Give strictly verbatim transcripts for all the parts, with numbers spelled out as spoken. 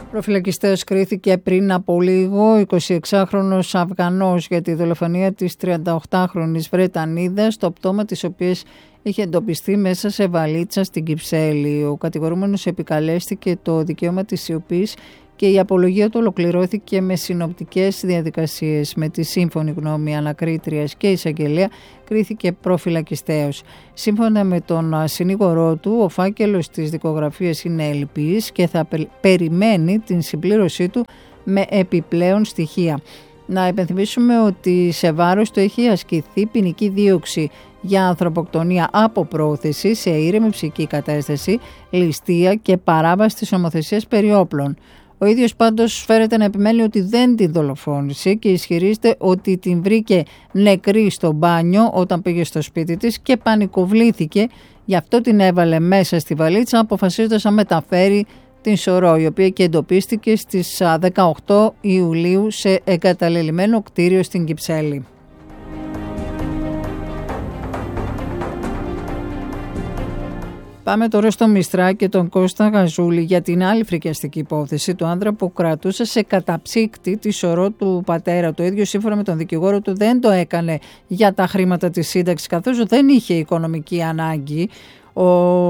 Προφυλακιστέος κρίθηκε πριν από λίγο εικοσιεξάχρονος Αφγανός για τη δολοφονία της τριανταοκτάχρονης Βρετανίδας, το πτώμα της οποίας είχε εντοπιστεί μέσα σε βαλίτσα στην Κυψέλη. Ο κατηγορούμενος επικαλέστηκε το δικαίωμα της σιωπής και η απολογία του ολοκληρώθηκε με συνοπτικές διαδικασίες. Με τη σύμφωνη γνώμη ανακρίτριας και εισαγγελέα κρίθηκε προφυλακιστέος. Σύμφωνα με τον συνήγορό του, ο φάκελος της δικογραφίας είναι ελλειπής και θα περιμένει την συμπλήρωσή του με επιπλέον στοιχεία. Να υπενθυμίσουμε ότι σε βάρος του έχει ασκηθεί ποινική δίωξη για ανθρωποκτονία από πρόθεση σε ήρεμη ψυχική κατάσταση, ληστεία και παράβαση της νομοθεσίας περί όπλων. Ο ίδιος πάντως φέρεται να επιμένει ότι δεν την δολοφόνησε και ισχυρίζεται ότι την βρήκε νεκρή στο μπάνιο όταν πήγε στο σπίτι της και πανικοβλήθηκε, γι' αυτό την έβαλε μέσα στη βαλίτσα αποφασίζοντας να μεταφέρει την σωρό, η οποία και εντοπίστηκε στις δεκαοκτώ Ιουλίου σε εγκαταλελειμμένο κτίριο στην Κυψέλη. Πάμε τώρα στο Μιστρά και τον Κώστα Γαζούλη για την άλλη φρικιαστική υπόθεση του άντρα που κρατούσε σε καταψύκτη τη σωρό του πατέρα. Το ίδιο, σύμφωνα με τον δικηγόρο του, δεν το έκανε για τα χρήματα της σύνταξης, καθώς δεν είχε οικονομική ανάγκη. Ο,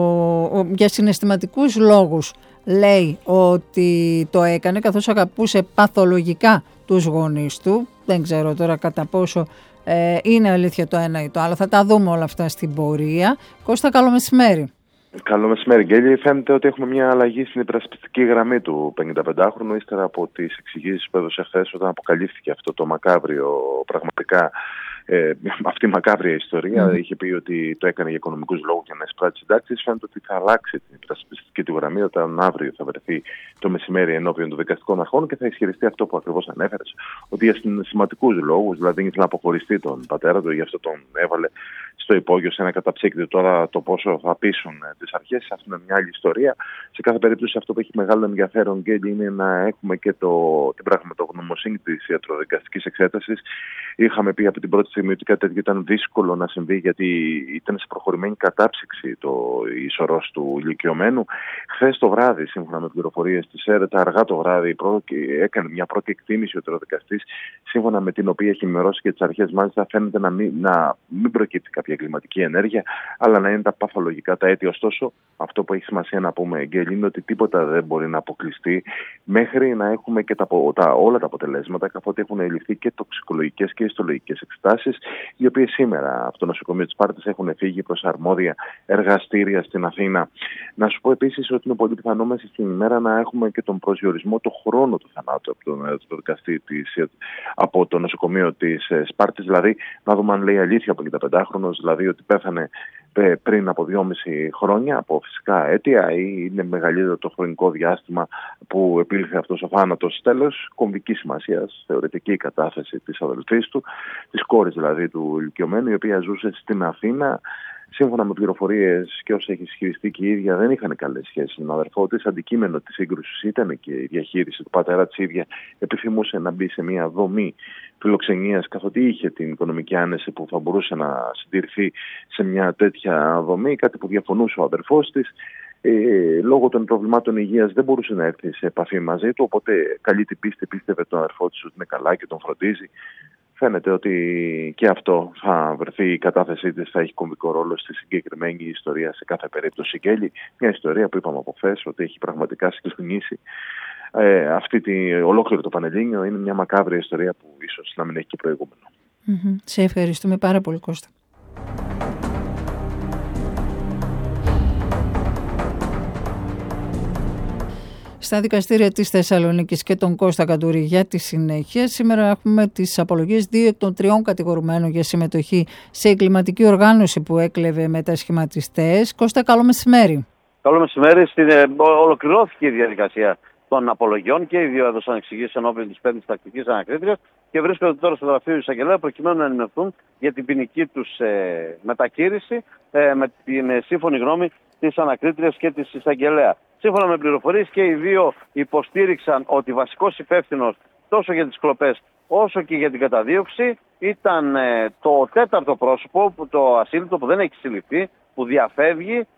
ο, για συναισθηματικούς λόγους λέει ότι το έκανε, καθώς αγαπούσε παθολογικά τους γονείς του. Δεν ξέρω τώρα κατά πόσο ε, είναι αλήθεια το ένα ή το άλλο. Θα τα δούμε όλα αυτά στην πορεία. Κώστα, καλό μεσημέρι. Καλό μεσημέρι, Γκέλη. Φαίνεται ότι έχουμε μια αλλαγή στην υπερασπιστική γραμμή του πενηνταπεντάχρονου, ύστερα από τις εξηγήσεις που έδωσε χθες όταν αποκαλύφθηκε αυτό το μακάβριο, πραγματικά ε, αυτή η μακάβρια ιστορία. Mm. Είχε πει ότι το έκανε για οικονομικούς λόγους για να εισπράττει συντάξεις. Φαίνεται ότι θα αλλάξει την υπερασπιστική του γραμμή όταν αύριο θα βρεθεί το μεσημέρι ενώπιον των δικαστικών αρχών και θα ισχυριστεί αυτό που ακριβώς ανέφερες, ότι για συναισθηματικούς λόγους, δηλαδή ήθελε να αποχωριστεί τον πατέρα του, γι' αυτό τον έβαλε στο υπόγειο σε ένα καταψύκτη. Τώρα το πόσο θα πείσουν τις αρχές, αυτή είναι μια άλλη ιστορία. Σε κάθε περίπτωση αυτό που έχει μεγάλο ενδιαφέρον, Γκέλη, είναι να έχουμε και το, την πραγματογνωμοσύνη της ιατροδικαστικής εξέτασης. Είχαμε πει από την πρώτη στιγμή ότι κάτι τέτοιο ήταν δύσκολο να συμβεί, γιατί ήταν σε προχωρημένη κατάψυξη το ισορρός του ηλικιωμένου. Χθες το βράδυ, σύμφωνα με πληροφορίες της ΕΡΤ, αργά το βράδυ, έκανε μια πρώτη εκτίμηση ο ιατροδικαστής, σύμφωνα με την οποία έχει ενημερώσει και τις αρχές. Μάλιστα, φαίνεται να μην, να μην προκύπτει κάποια εγκληματική ενέργεια, αλλά να είναι τα παθολογικά τα αίτια. Ωστόσο, αυτό που έχει σημασία να πούμε, Γκέλη, είναι ότι τίποτα δεν μπορεί να αποκλειστεί μέχρι να έχουμε και τα, τα, όλα τα αποτελέσματα, καθότι έχουν ληφθεί και τοξικολογικές και ιστολογικές εξετάσεις, οι οποίες σήμερα από το νοσοκομείο της Σπάρτης έχουν φύγει προς αρμόδια εργαστήρια στην Αθήνα. Να σου πω επίσης ότι είναι πολύ πιθανό μέσα στην ημέρα να έχουμε και τον προσδιορισμό, το χρόνο του θανάτου από τον το δικαστή της, από το νοσοκομείο της Σπάρτης, δηλαδή να δούμε αν λέει αλήθεια από πενηνταπεντάχρονος, δηλαδή ότι πέθανε πριν από δυόμιση χρόνια από φυσικά αίτια, ή είναι μεγαλύτερο το χρονικό διάστημα που επήλθε αυτός ο θάνατος. Τέλος, κομβική σημασίας, θεωρητική κατάθεση της αδελφής του, της κόρης δηλαδή του ηλικιωμένου, η οποία ζούσε στην Αθήνα. Σύμφωνα με πληροφορίες και όσα έχει ισχυριστεί και η ίδια, δεν είχαν καλές σχέσεις με τον αδερφό της. Αντικείμενο της σύγκρουσης ήταν και η διαχείριση του πατέρα της ίδια. Επιθυμούσε να μπει σε μια δομή φιλοξενίας, καθότι είχε την οικονομική άνεση που θα μπορούσε να συντηρηθεί σε μια τέτοια δομή, κάτι που διαφωνούσε ο αδερφός της. Ε, λόγω των προβλημάτων υγείας δεν μπορούσε να έρθει σε επαφή μαζί του, οπότε καλή την πίστη πίστευε τον αδερφό της ότι είναι καλά και τον φροντίζει. Φαίνεται ότι και αυτό θα βρεθεί, η κατάθεσή της θα έχει κομβικό ρόλο στη συγκεκριμένη ιστορία σε κάθε περίπτωση. Γκέλη, μια ιστορία που είπαμε από χθες ότι έχει πραγματικά συγκλονίσει ε, αυτή τη, ολόκληρο το Πανελλήνιο. Είναι μια μακάβρια ιστορία που ίσως να μην έχει και προηγούμενο. Mm-hmm. Σε ευχαριστούμε πάρα πολύ, Κώστα. Στα δικαστήρια της Θεσσαλονίκης και τον Κώστα Καντουρί για τη συνέχεια. Σήμερα έχουμε τις απολογίες δύο εκ των τριών κατηγορουμένων για συμμετοχή σε εγκληματική οργάνωση που έκλεβε μετασχηματιστές. Κώστα, καλό μεσημέρι. Καλό μεσημέρι. Στην, ε, ολοκληρώθηκε η διαδικασία των απολογιών και οι δύο έδωσαν εξηγήσεις ενώπιον της πέμπτης τακτικής ανακρίτριας και βρίσκονται τώρα στο γραφείο του εισαγγελέα προκειμένου να ενημερωθούν για την ποινική τους ε, μετακήρυξη ε, με, με σύμφωνη γνώμη της ανακρίτριας και της εισαγγελέα. Σύμφωνα με πληροφορίες και οι δύο υποστήριξαν ότι βασικός υπεύθυνος τόσο για τις κλοπές όσο και για την καταδίωξη ήταν ε, το τέταρτο πρόσωπο, που το ασύλληπτο που δεν έχει συλληφθεί, που διαφεύγει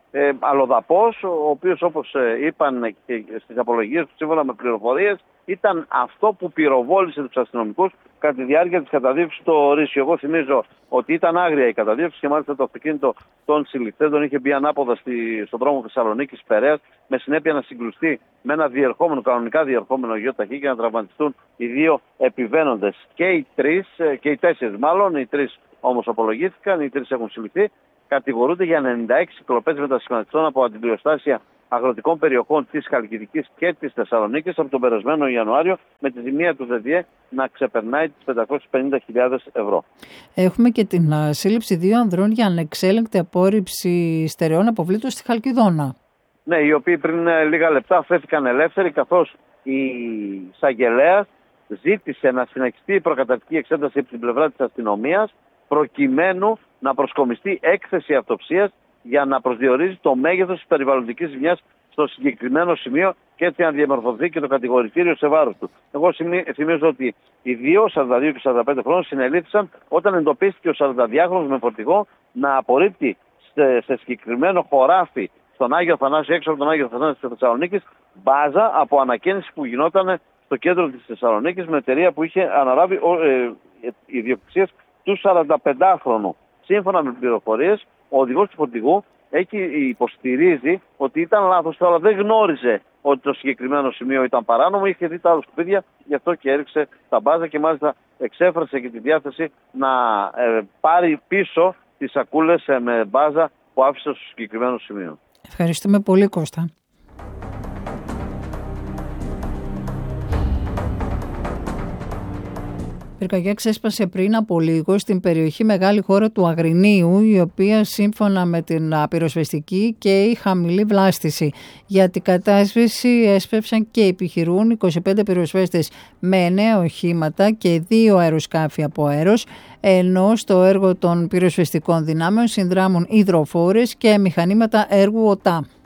ε, αλλοδαπός, ο οποίος όπως ε, είπαν και στις απολογίες του σύμφωνα με πληροφορίες ήταν αυτό που πυροβόλησε τους αστυνομικούς κατά τη διάρκεια της καταδίωξης στο Ρήσιο. Εγώ θυμίζω ότι ήταν άγρια η καταδίωξη και μάλιστα το αυτοκίνητο των συλληφθέντων είχε μπει ανάποδα στη, στον δρόμο Θεσσαλονίκης Περαίας, με συνέπεια να συγκρουστεί με ένα διερχόμενο, κανονικά διερχόμενο γεωταχή και να τραυματιστούν οι δύο επιβαίνοντες. Και οι τρεις, και οι τέσσερις μάλλον, οι τρεις όμως απολογήθηκαν, οι τρεις έχουν συλληφθεί. Κατηγορούνται για ενενήντα έξι κλοπές μετασχηματιστών από αντιπληροστάσια αγροτικών περιοχών της Χαλκιδικής και της Θεσσαλονίκης από τον περασμένο Ιανουάριο, με τη ζημία του ΔΕΔΙΕ να ξεπερνάει τις πεντακόσιες πενήντα χιλιάδες ευρώ. Έχουμε και την uh, σύλληψη δύο ανδρών για ανεξέλεγκτη απόρριψη στερεών αποβλήτων στη Χαλκιδόνα. Ναι, οι οποίοι πριν uh, λίγα λεπτά φέθηκαν ελεύθεροι, καθώς η εισαγγελέας ζήτησε να συνεχιστεί η προκαταρκτική εξέταση από την πλευρά της αστυνομίας, προκειμένου να προσκομιστεί έκθεση αυτοψίας για να προσδιορίζει το μέγεθος της περιβαλλοντικής ζημιάς στο συγκεκριμένο σημείο και έτσι να διαμορφωθεί και το κατηγορητήριο σε βάρος του. Εγώ θυμίζω ότι οι δύο, σαράντα δύο και σαράντα πέντε χρόνων, συνελήφθησαν όταν εντοπίστηκε ο σαρανταδυάχρονος με φορτηγό να απορρίπτει σε, σε συγκεκριμένο χωράφι στον Άγιο Θανάσιο, έξω από τον Άγιο Θανάσιο της Θεσσαλονίκης, μπάζα από ανακαίνιση που γινόταν στο κέντρο της Θεσσαλονίκης με εταιρεία που είχε αναλάβει ε, ε, ιδιοκτησίες του σαρανταπεντάχρονου. Σύμφωνα με πληροφορίες, ο οδηγός του φορτηγού έχει υποστηρίζει ότι ήταν λάθος, αλλά δεν γνώριζε ότι το συγκεκριμένο σημείο ήταν παράνομο, είχε δει τα άλλα σκουπίδια, γι' αυτό και έριξε τα μπάζα και μάλιστα εξέφρασε και τη διάθεση να ε, πάρει πίσω τις σακούλες ε, με μπάζα που άφησε στο συγκεκριμένο σημείο. Ευχαριστούμε πολύ, Κώστα. Πυρκαγιά ξέσπασε πριν από λίγο στην περιοχή Μεγάλη Χώρα του Αγρινίου, η οποία σύμφωνα με την πυροσβεστική και η χαμηλή βλάστηση. Για την κατάσβεση έσπευσαν και επιχειρούν είκοσι πέντε πυροσβέστες με εννέα οχήματα και δύο αεροσκάφη από αέρος, ενώ στο έργο των πυροσβεστικών δυνάμεων συνδράμουν υδροφόρες και μηχανήματα έργου ΟΤΑ.